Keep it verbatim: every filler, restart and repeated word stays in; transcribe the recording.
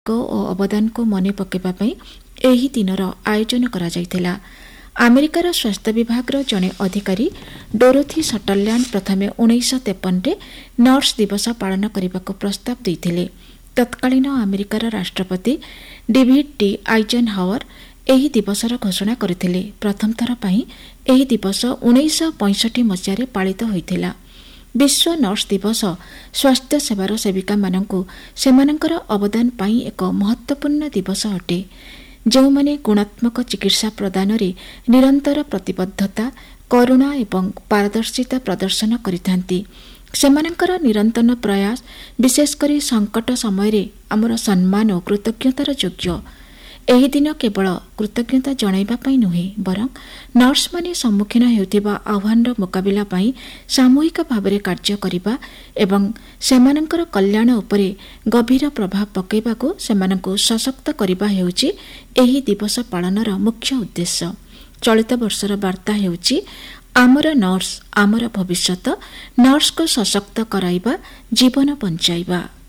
ଓ ଅବଦାନକୁ ମନେ ପକାଇବା ପାଇଁ ଏହି ଦିନର ଆୟୋଜନ କରାଯାଇଥିଲା। ଆମେରିକାର ସ୍ୱାସ୍ଥ୍ୟ ବିଭାଗର ଜଣେ ଅଧିକାରୀ ଡୋରୋଥି ସଟରଲ୍ୟାଣ୍ଡ ପ୍ରଥମେ ଉଣେଇଶହ ତେପନରେ ନର୍ସ ଦିବସ ପାଳନ କରିବାକୁ ପ୍ରସ୍ତାବ ଦେଇଥିଲେ। ତତ୍କାଳୀନ ଆମେରିକାର ରାଷ୍ଟ୍ରପତି ଡେଭିଡ୍ ଡି ଆଇଜେନ୍ ହାୱର ଏହି ଦିବସର ଘୋଷଣା କରିଥିଲେ। ପ୍ରଥମ ଥର ପାଇଁ ଏହି ଦିବସ ଉଣେଇଶହ ପଞ୍ଚଷଠି ମସିହାରେ ପାଳିତ ହୋଇଥିଲା। ବିଶ୍ୱ ନର୍ସ ଦିବସ ସ୍ୱାସ୍ଥ୍ୟ ସେବାର ସେବିକାମାନଙ୍କୁ ସେମାନଙ୍କର ଅବଦାନ ପାଇଁ ଏକ ମହତ୍ତ୍ୱପୂର୍ଣ୍ଣ ଦିବସ ଅଟେ, ଯେଉଁମାନେ ଗୁଣାତ୍ମକ ଚିକିତ୍ସା ପ୍ରଦାନରେ ନିରନ୍ତର ପ୍ରତିବଦ୍ଧତା, କରୁଣା ଏବଂ ପାରଦର୍ଶିତା ପ୍ରଦର୍ଶନ କରିଥାନ୍ତି। ସେମାନଙ୍କର ନିରନ୍ତର ପ୍ରୟାସ, ବିଶେଷ କରି ସଙ୍କଟ ସମୟରେ, ଆମର ସମ୍ମାନ ଓ କୃତଜ୍ଞତାର ଯୋଗ୍ୟ। ଏହି ଦିନ କେବଳ କୃତଜ୍ଞତା ଜଣାଇବା ପାଇଁ ନୁହେଁ, ବରଂ ନର୍ସମାନେ ସମ୍ମୁଖୀନ ହେଉଥିବା ଆହ୍ୱାନର ମୁକାବିଲା ପାଇଁ ସାମୂହିକ ଭାବରେ କାର୍ଯ୍ୟ କରିବା ଏବଂ ସେମାନଙ୍କର କଲ୍ୟାଣ ଉପରେ ଗଭୀର ପ୍ରଭାବ ପକାଇବାକୁ ସେମାନଙ୍କୁ ସଶକ୍ତ କରିବା ହେଉଛି ଏହି ଦିବସ ପାଳନର ମୁଖ୍ୟ ଉଦ୍ଦେଶ୍ୟ। ଚଳିତ ବର୍ଷର ବାର୍ତ୍ତା ହେଉଛି ଆମର ନର୍ସ, ଆମର ଭବିଷ୍ୟତ। ନର୍ସକୁ ସଶକ୍ତ କରାଇବା, ଜୀବନ ବଞ୍ଚାଇବା।